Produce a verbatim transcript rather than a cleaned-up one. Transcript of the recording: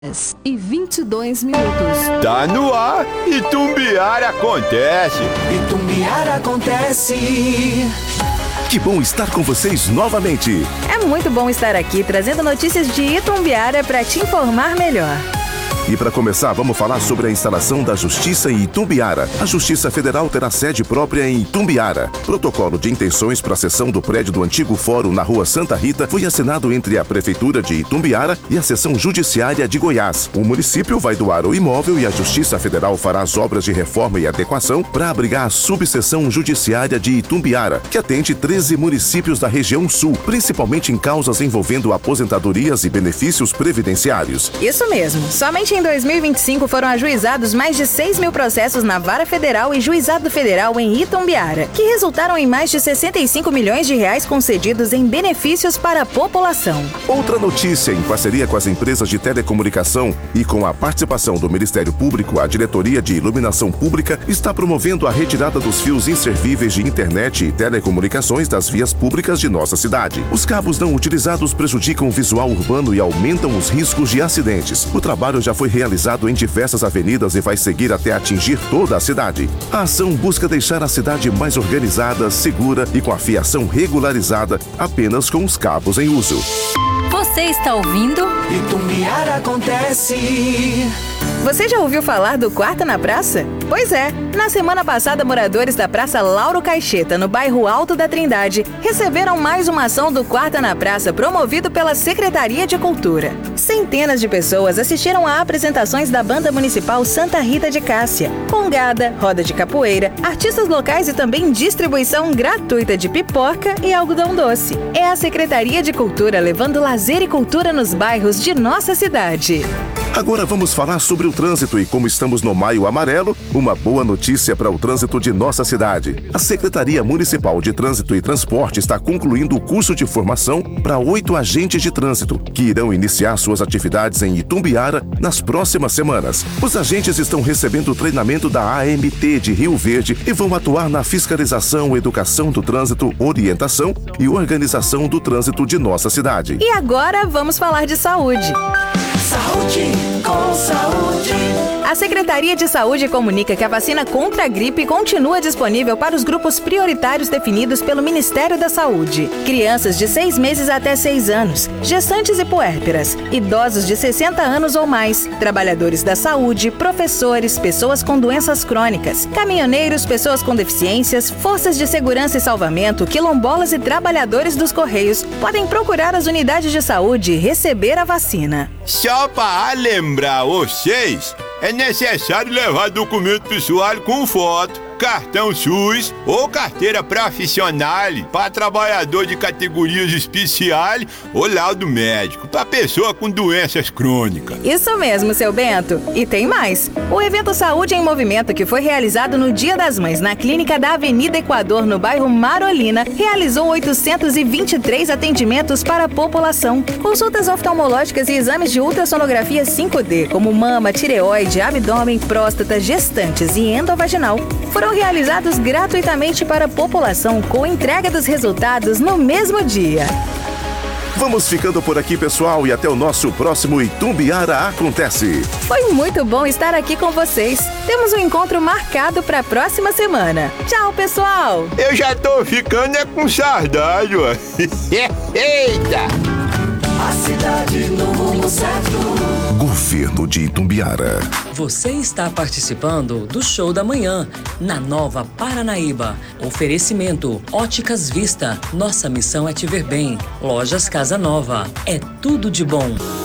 E vinte e dois minutos. Tá no ar, Itumbiara acontece. Itumbiara acontece. Que bom estar com vocês novamente. É muito bom estar aqui trazendo notícias de Itumbiara para te informar melhor. E para começar, vamos falar sobre a instalação da Justiça em Itumbiara. A Justiça Federal terá sede própria em Itumbiara. Protocolo de intenções para a cessão do prédio do antigo fórum na Rua Santa Rita foi assinado entre a Prefeitura de Itumbiara e a Seção Judiciária de Goiás. O município vai doar o imóvel e a Justiça Federal fará as obras de reforma e adequação para abrigar a Subseção Judiciária de Itumbiara, que atende treze municípios da região sul, principalmente em causas envolvendo aposentadorias e benefícios previdenciários. Isso mesmo. Somente em dois mil e vinte e cinco foram ajuizados mais de seis mil processos na Vara Federal e Juizado Federal em Itumbiara, que resultaram em mais de sessenta e cinco milhões de reais concedidos em benefícios para a população. Outra notícia, em parceria com as empresas de telecomunicação e com a participação do Ministério Público, a Diretoria de Iluminação Pública está promovendo a retirada dos fios inservíveis de internet e telecomunicações das vias públicas de nossa cidade. Os cabos não utilizados prejudicam o visual urbano e aumentam os riscos de acidentes. O trabalho já foi realizado em diversas avenidas e vai seguir até atingir toda a cidade. A ação busca deixar a cidade mais organizada, segura e com a fiação regularizada, apenas com os cabos em uso. Você está ouvindo? Itumbiara acontece. Você já ouviu falar do Quarta na Praça? Pois é, na semana passada, moradores da Praça Lauro Caixeta, no bairro Alto da Trindade, receberam mais uma ação do Quarta na Praça promovido pela Secretaria de Cultura. Centenas de pessoas assistiram a apresentações da Banda Municipal Santa Rita de Cássia, congada, roda de capoeira, artistas locais e também distribuição gratuita de pipoca e algodão doce. É a Secretaria de Cultura levando lazer e cultura nos bairros de nossa cidade. Agora vamos falar sobre o trânsito e como estamos no Maio Amarelo, uma boa notícia para o trânsito de nossa cidade. A Secretaria Municipal de Trânsito e Transporte está concluindo o curso de formação para oito agentes de trânsito, que irão iniciar suas atividades em Itumbiara nas próximas semanas. Os agentes estão recebendo treinamento da A M T de Rio Verde e vão atuar na fiscalização, educação do trânsito, orientação e organização do trânsito de nossa cidade. E agora vamos falar de saúde. Saúde com saúde. A Secretaria de Saúde comunica que a vacina contra a gripe continua disponível para os grupos prioritários definidos pelo Ministério da Saúde. Crianças de seis meses até seis anos, gestantes e puérperas, idosos de sessenta anos ou mais, trabalhadores da saúde, professores, pessoas com doenças crônicas, caminhoneiros, pessoas com deficiências, forças de segurança e salvamento, quilombolas e trabalhadores dos Correios podem procurar as unidades de saúde e receber a vacina. Só para lembrar vocês, é necessário levar documento pessoal com foto, cartão SUS ou carteira profissional para trabalhador de categorias especiais ou laudo médico para pessoa com doenças crônicas. Isso mesmo, seu Bento. E tem mais. O evento Saúde em Movimento, que foi realizado no Dia das Mães na clínica da Avenida Equador, no bairro Marolina, realizou oitocentos e vinte e três atendimentos para a população. Consultas oftalmológicas e exames de ultrassonografia cinco D, como mama, tireoide, abdômen, próstata, gestantes e endovaginal, foram realizados gratuitamente para a população, com entrega dos resultados no mesmo dia. Vamos ficando por aqui, pessoal, e até o nosso próximo Itumbiara Acontece. Foi muito bom estar aqui com vocês. Temos um encontro marcado para a próxima semana. Tchau, pessoal! Eu já tô ficando é com saudade, ó. Eita! A cidade no rumo certo. Governo de Itumbiara. Você está participando do Show da Manhã, na Nova Paranaíba. Oferecimento Óticas Vista. Nossa missão é te ver bem. Lojas Casa Nova. É tudo de bom.